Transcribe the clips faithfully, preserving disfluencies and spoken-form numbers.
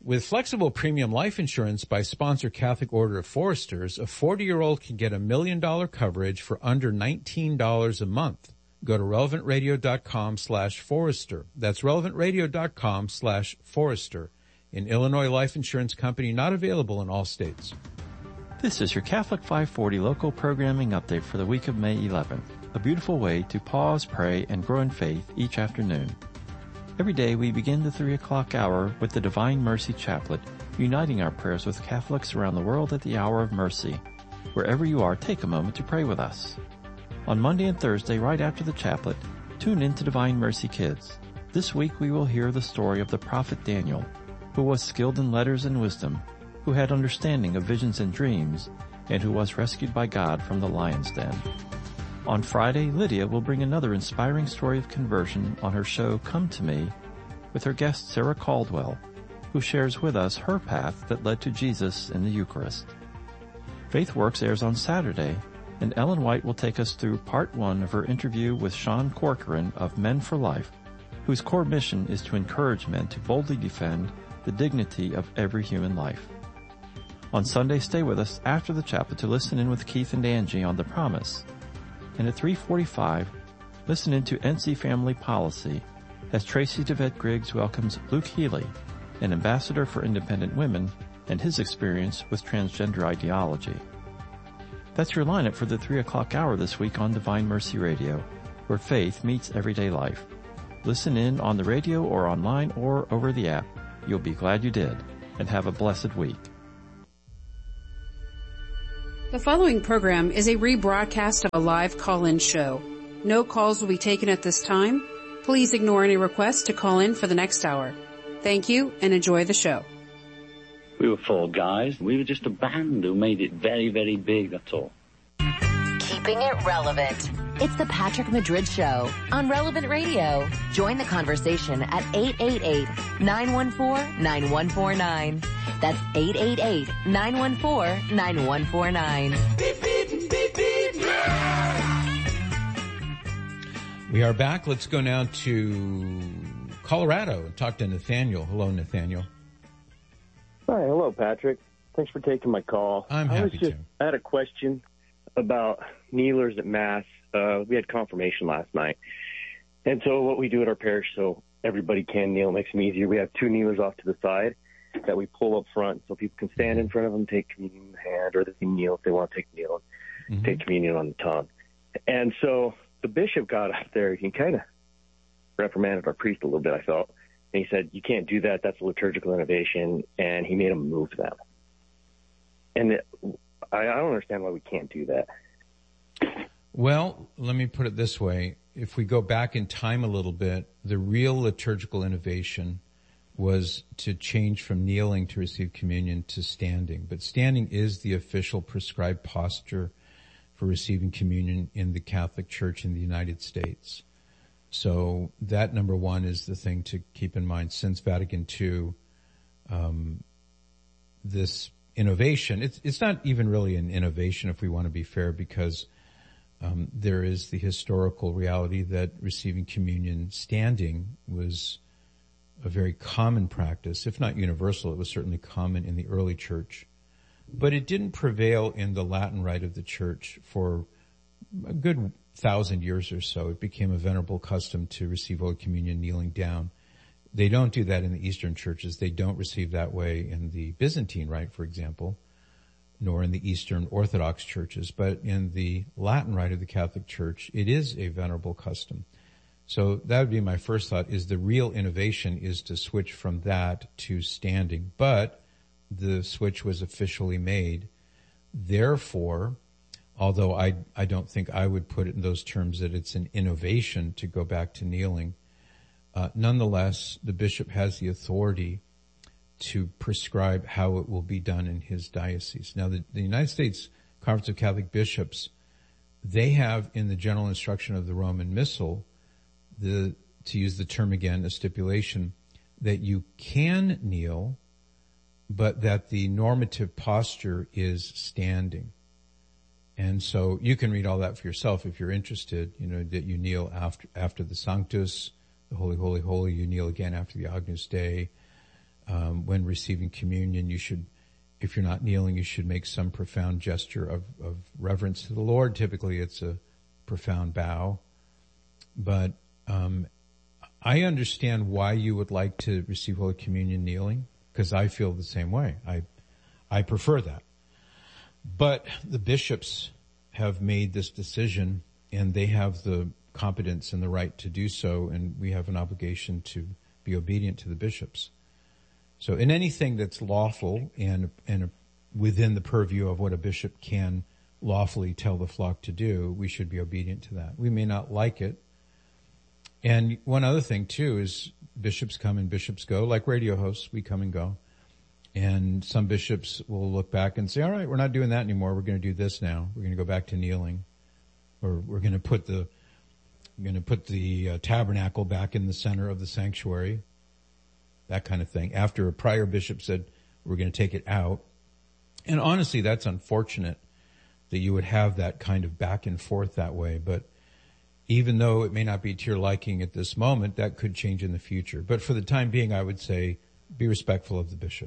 With flexible premium life insurance by Sponsor Catholic Order of Foresters, a forty-year-old can get a million-dollar coverage for under nineteen dollars a month. Go to relevantradio.com slash Forester. That's relevantradio.com slash Forester. An Illinois life insurance company not available in all states. This is your Catholic five forty local programming update for the week of May eleventh. A beautiful way to pause, pray, and grow in faith each afternoon. Every day we begin the three o'clock hour with the Divine Mercy Chaplet, uniting our prayers with Catholics around the world at the hour of mercy. Wherever you are, take a moment to pray with us. On Monday and Thursday, right after the chaplet, tune in to Divine Mercy Kids. This week we will hear the story of the prophet Daniel, who was skilled in letters and wisdom, who had understanding of visions and dreams, and who was rescued by God from the lion's den. On Friday, Lydia will bring another inspiring story of conversion on her show Come to Me with her guest Sarah Caldwell, who shares with us her path that led to Jesus in the Eucharist. Faith Works airs on Saturday, and Ellen White will take us through part one of her interview with Sean Corcoran of Men for Life, whose core mission is to encourage men to boldly defend the dignity of every human life. On Sunday, stay with us after the chaplet to listen in with Keith and Angie on The Promise. And at three forty-five, listen in to N C Family Policy as Tracy DeVette Griggs welcomes Luke Healy, an ambassador for independent women, and his experience with transgender ideology. That's your lineup for the three o'clock hour this week on Divine Mercy Radio, where faith meets everyday life. Listen in on the radio or online or over the app. You'll be glad you did, and have a blessed week. The following program is a rebroadcast of a live call-in show. No calls will be taken at this time. Please ignore any requests to call in for the next hour. Thank you and enjoy the show. We were four guys. We were just a band who made it very, very big, that's all. Keeping it relevant. It's the Patrick Madrid Show on Relevant Radio. Join the conversation at eight eight eight, nine one four, nine one four nine. That's eight eight eight, nine one four, nine one four nine. Beep, beep, beep, beep. We are back. Let's go now to Colorado and talk to Nathaniel. Hello, Nathaniel. Hi, hello, Patrick. Thanks for taking my call. I'm I happy was just, to. I had a question about kneelers at Mass. Uh, we had confirmation last night. And so what we do at our parish so everybody can kneel, it makes them easier. We have two kneelers off to the side that we pull up front so people can stand in front of them, take communion in the hand, or they can kneel if they want to take kneel and mm-hmm. take communion on the tongue. And so the bishop got up there. He kind of reprimanded our priest a little bit, I felt. And he said, you can't do that. That's a liturgical innovation. And he made them move them. And it, I, I don't understand why we can't do that. Well, let me put it this way. If we go back in time a little bit, the real liturgical innovation was to change from kneeling to receive communion to standing. But standing is the official prescribed posture for receiving communion in the Catholic Church in the United States. So that, number one, is the thing to keep in mind. Since Vatican Two, um, this innovation, it's, it's not even really an innovation if we want to be fair, because um, there is the historical reality that receiving communion standing was a very common practice, if not universal. It was certainly common in the early church. But it didn't prevail in the Latin rite of the church for a good thousand years or so. It became a venerable custom to receive Holy Communion kneeling down. They don't do that in the Eastern churches. They don't receive that way in the Byzantine rite, for example, nor in the Eastern Orthodox churches. But in the Latin rite of the Catholic Church, it is a venerable custom. So that would be my first thought, is the real innovation is to switch from that to standing. But the switch was officially made. Therefore, although I, I don't think I would put it in those terms that it's an innovation to go back to kneeling, uh, nonetheless, the bishop has the authority to prescribe how it will be done in his diocese. Now, the, the United States Conference of Catholic Bishops, they have in the general instruction of the Roman Missal, the, to use the term again, a stipulation that you can kneel, but that the normative posture is standing. And so you can read all that for yourself if you're interested, you know, that you kneel after, after the Sanctus, the Holy, Holy, Holy, you kneel again after the Agnus Dei. um, when receiving communion, you should, if you're not kneeling, you should make some profound gesture of, of reverence to the Lord. Typically it's a profound bow. But um, I understand why you would like to receive Holy Communion kneeling, because I feel the same way. I I prefer that. But the bishops have made this decision, and they have the competence and the right to do so, and we have an obligation to be obedient to the bishops. So in anything that's lawful and and within the purview of what a bishop can lawfully tell the flock to do, we should be obedient to that. We may not like it. And one other thing too is bishops come and bishops go, like radio hosts, we come and go. And some bishops will look back and say, all right, we're not doing that anymore. We're going to do this now. We're going to go back to kneeling. Or we're going to put the, we're going to put the uh, tabernacle back in the center of the sanctuary. That kind of thing. After a prior bishop said, we're going to take it out. And honestly, that's unfortunate that you would have that kind of back and forth that way. But even though it may not be to your liking at this moment, that could change in the future. But for the time being, I would say be respectful of the bishop.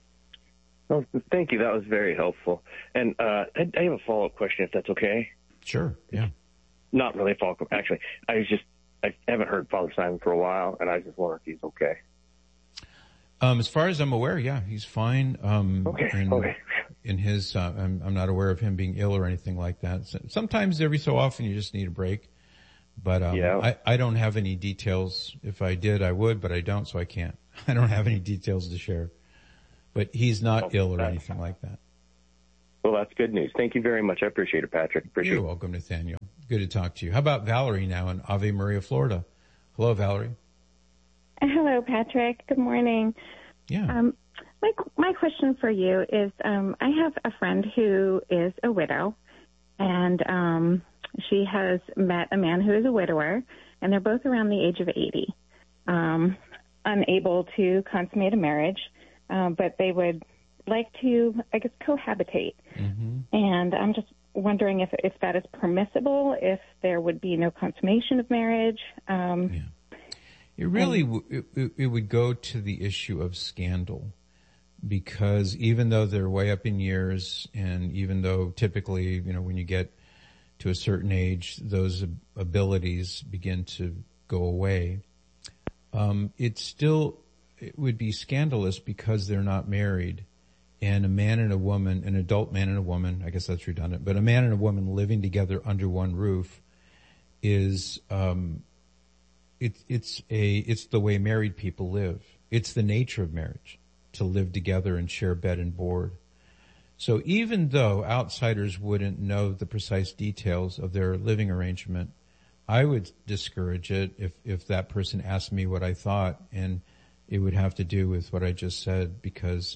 Well, thank you. That was very helpful. And uh, I, I have a follow-up question, if that's okay. Sure, yeah. Not really a follow-up. Actually, I was just, I haven't heard Father Simon for a while, and I just wonder if he's okay. Um, as far as I'm aware, yeah, he's fine. Um, okay, in, okay. In his, uh, I'm, I'm not aware of him being ill or anything like that. So sometimes every so often you just need a break. But um, yeah. I, I don't have any details. If I did, I would, but I don't, so I can't. I don't have any details to share. But he's not oh, ill or anything like that. Well, that's good news. Thank you very much. I appreciate it, Patrick. Appreciate You're it. welcome, Nathaniel. Good to talk to you. How about Valerie now in Ave Maria, Florida? Hello, Valerie. Hello, Patrick. Good morning. Yeah. Um, my my question for you is, um, I have a friend who is a widow, and um, she has met a man who is a widower, and they're both around the age of eighty, um, unable to consummate a marriage, uh, but they would like to, I guess, cohabitate. Mm-hmm. And I'm just wondering if, if that is permissible, if there would be no consummation of marriage. Um, yeah. It really, um, w- it, it would go to the issue of scandal, because even though they're way up in years, and even though typically, you know, when you get to a certain age, those abilities begin to go away, um, it's still, it would be scandalous because they're not married. And a man and a woman, an adult man and a woman, I guess that's redundant, but a man and a woman living together under one roof is, um, it, it's a, it's the way married people live. It's the nature of marriage to live together and share bed and board. So even though outsiders wouldn't know the precise details of their living arrangement, I would discourage it if, if that person asked me what I thought, and it would have to do with what I just said, because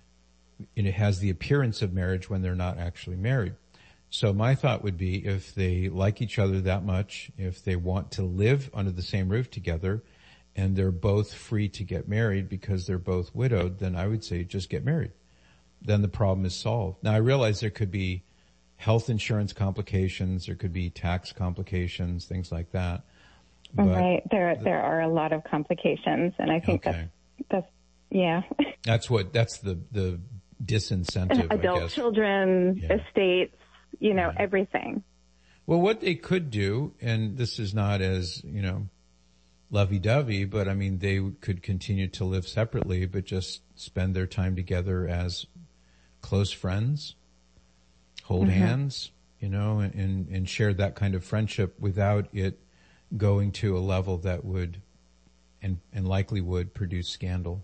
it has the appearance of marriage when they're not actually married. So my thought would be, if they like each other that much, if they want to live under the same roof together, and they're both free to get married because they're both widowed, then I would say just get married. Then the problem is solved. Now I realize there could be health insurance complications, there could be tax complications, things like that. But right. There, there are a lot of complications, and I think okay. that's, that's, yeah. That's what, that's the, the disincentive, adult I guess. children, yeah. estates, you know, yeah. everything. Well, what they could do, and this is not as, you know, lovey-dovey, but I mean, they could continue to live separately, but just spend their time together as close friends, hold mm-hmm. hands, you know, and, and share that kind of friendship without it going to a level that would, and, and likely would, produce scandal.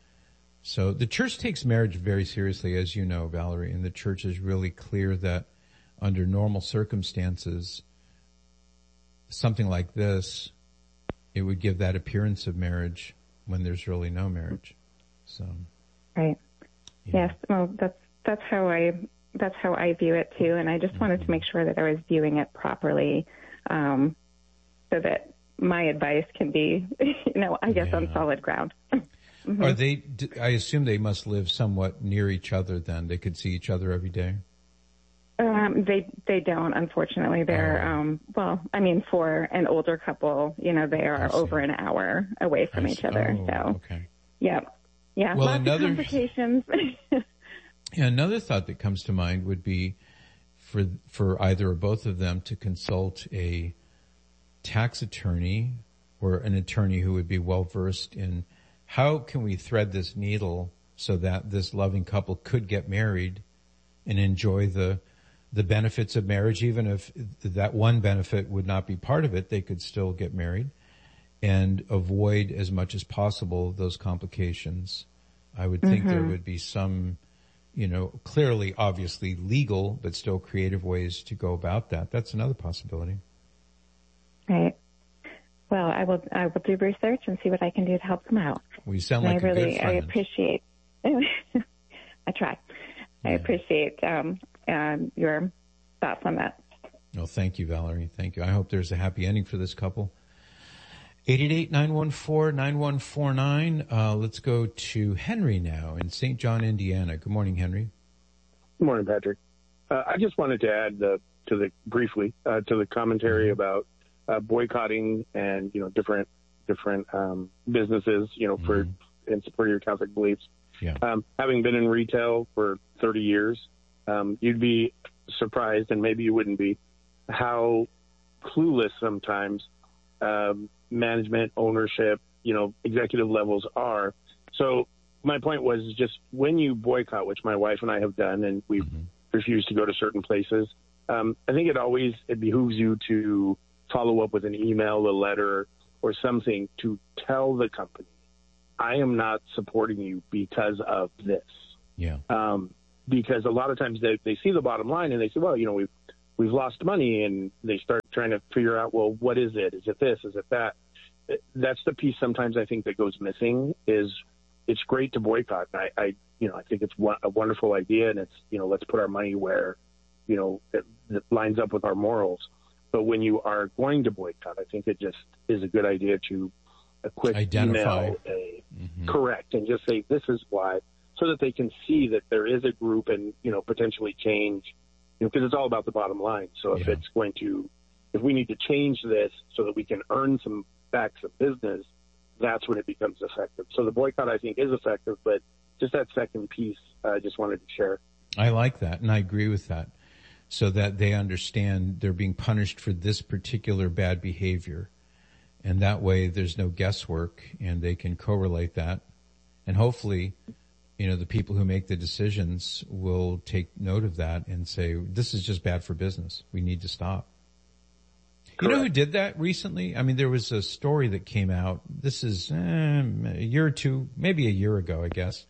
So the church takes marriage very seriously, as you know, Valerie, and the church is really clear that under normal circumstances, something like this, it would give that appearance of marriage when there's really no marriage. So, right. Yeah. Yes. Well, that's, that's how I, that's how I view it too. And I just mm-hmm. wanted to make sure that I was viewing it properly, um, so that my advice can be, you know, I guess yeah. on solid ground. Mm-hmm. Are they, I assume they must live somewhat near each other then. They could see each other every day. Um, they, they don't, unfortunately. They're, oh. um, well, I mean, for an older couple, you know, they are over an hour away from I each see. other. Oh, so, okay. yeah. Yeah, well, lots another, of complications. yeah, another thought that comes to mind would be for for either or both of them to consult a tax attorney or an attorney who would be well versed in how can we thread this needle so that this loving couple could get married and enjoy the the benefits of marriage, even if that one benefit would not be part of it, they could still get married and avoid as much as possible those complications. I would think mm-hmm. there would be some, you know, clearly, obviously legal, but still creative ways to go about that. That's another possibility. Right. Well, I will, I will do research and see what I can do to help them out. Well, you sound like and a I really, good friend. I appreciate, I try. Yeah. I appreciate, um, um, your thoughts on that. Well, thank you, Valerie. Thank you. I hope there's a happy ending for this couple. eight eight eight, nine one four, nine one four nine. Uh, let's go to Henry now in Saint John, Indiana. Good morning, Henry. Good morning, Patrick. Uh, I just wanted to add uh, to the briefly uh, to the commentary mm-hmm. about uh, boycotting and you know different different um, businesses you know for mm-hmm. in support of your Catholic beliefs. Yeah. Um, having been in retail for thirty years, um, you'd be surprised, and maybe you wouldn't be, how clueless sometimes um, management, ownership, you know, executive levels are. So my point was just when you boycott, which my wife and I have done, and we've mm-hmm. refused to go to certain places, um, I think it always, it behooves you to follow up with an email, a letter, or something to tell the company, I am not supporting you because of this. Yeah. Um, because a lot of times they, they see the bottom line and they say, well, you know, we've, we've lost money, and they start trying to figure out, well, what is it? Is it this? Is it that? That's the piece sometimes I think that goes missing. Is it's great to boycott. I, I you know, I think it's a wonderful idea, and it's, you know, let's put our money where, you know, it, it lines up with our morals. But when you are going to boycott, I think it just is a good idea to a quick identify, email, a, mm-hmm. correct, and just say this is why, so that they can see that there is a group and, you know, potentially change, you know, because it's all about the bottom line. So if yeah. it's going to, if we need to change this so that we can earn some back some business, that's when it becomes effective. So the boycott, I think, is effective, but just that second piece, I uh, just wanted to share. I like that, and I agree with that, so that they understand they're being punished for this particular bad behavior. And that way there's no guesswork, and they can correlate that. And hopefully, you know, the people who make the decisions will take note of that and say, this is just bad for business. We need to stop. Correct. You know who did that recently? I mean, there was a story that came out. This is eh, a year or two, maybe a year ago, I guess.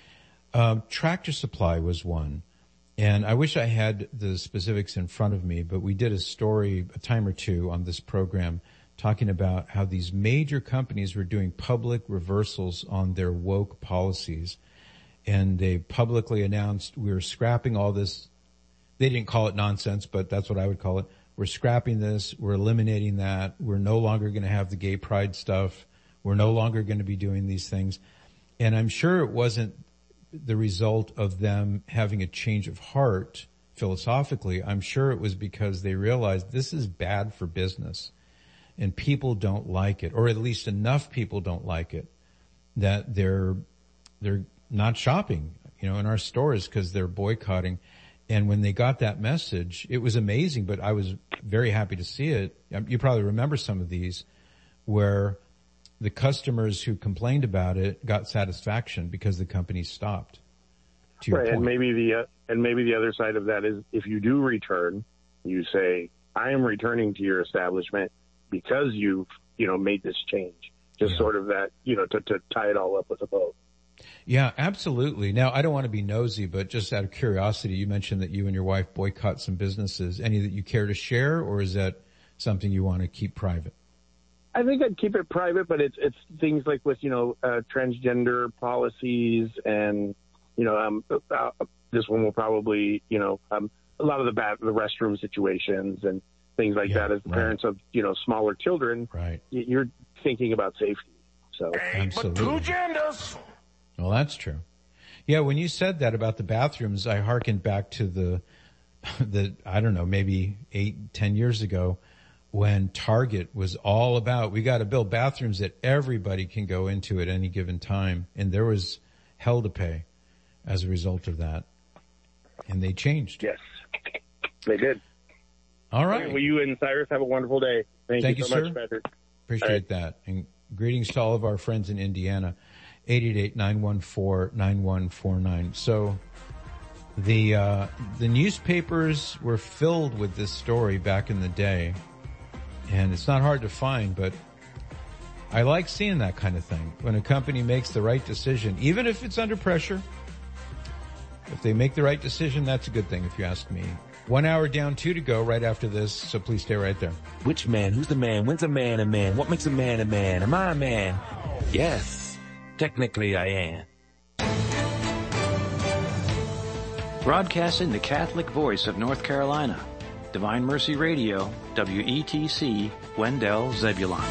Um, Tractor Supply was one. And I wish I had the specifics in front of me, but we did a story a time or two on this program talking about how these major companies were doing public reversals on their woke policies. And they publicly announced, we're scrapping all this. They didn't call it nonsense, but that's what I would call it. We're scrapping this. We're eliminating that. We're no longer going to have the gay pride stuff. We're no longer going to be doing these things. And I'm sure it wasn't the result of them having a change of heart philosophically. I'm sure it was because they realized this is bad for business and people don't like it, or at least enough people don't like it that they're, they're not shopping, you know, in our stores because they're boycotting. And when they got that message, it was amazing, but I was very happy to see it. You probably remember some of these where the customers who complained about it got satisfaction because the company stopped. To your right, point. and maybe the uh, and maybe the other side of that is if you do return, you say, I am returning to your establishment because you've, you know, made this change. Just yeah. sort of that, you know, to, to tie it all up with a bow. Yeah, absolutely. Now, I don't want to be nosy, but just out of curiosity, you mentioned that you and your wife boycott some businesses. Any that you care to share, or is that something you want to keep private? I think I'd keep it private, but it's it's things like with, you know, uh, transgender policies and, you know, um, uh, this one will probably, you know, um, a lot of the bad, the restroom situations and things like yeah, that. As right. parents of, you know, smaller children, right. you're thinking about safety. So absolutely. But two genders. Well, that's true. Yeah, when you said that about the bathrooms, I hearkened back to the, the I don't know, maybe eight, ten years ago when Target was all about, we got to build bathrooms that everybody can go into at any given time. And there was hell to pay as a result of that. And they changed. Yes, they did. All right. Well, you and Cyrus have a wonderful day. Thank, Thank you so you, much, sir. Patrick. Appreciate right. that. And greetings to all of our friends in Indiana. eight eight eight, nine one four, nine one four nine. So the uh the newspapers were filled with this story back in the day. And it's not hard to find, but I like seeing that kind of thing. When a company makes the right decision, even if it's under pressure, if they make the right decision, that's a good thing if you ask me. One hour down, two to go right after this, so please stay right there. Which man? Who's the man? When's a man a man? What makes a man a man? Am I a man? Yes, technically I am. Broadcasting the Catholic voice of North Carolina. Divine Mercy Radio, W E T C, Wendell, Zebulon.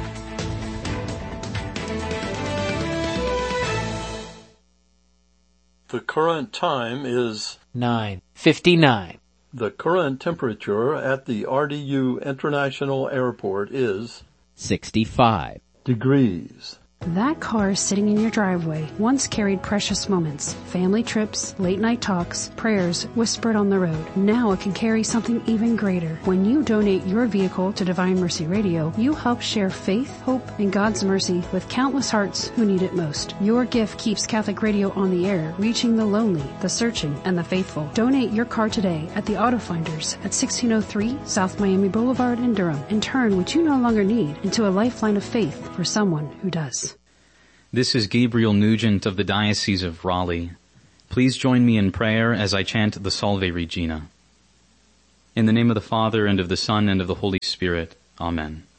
The current time is nine fifty-nine. The current temperature at the R D U International Airport is sixty-five degrees. That car sitting in your driveway once carried precious moments, family trips, late night talks, prayers whispered on the road. Now it can carry something even greater. When you donate your vehicle to Divine Mercy Radio, you help share faith, hope, and God's mercy with countless hearts who need it most. Your gift keeps Catholic Radio on the air, reaching the lonely, the searching, and the faithful. Donate your car today at the Auto Finders at sixteen oh three South Miami Boulevard in Durham and turn what you no longer need into a lifeline of faith for someone who does. This is Gabriel Nugent of the Diocese of Raleigh. Please join me in prayer as I chant the Salve Regina. In the name of the Father, and of the Son, and of the Holy Spirit. Amen.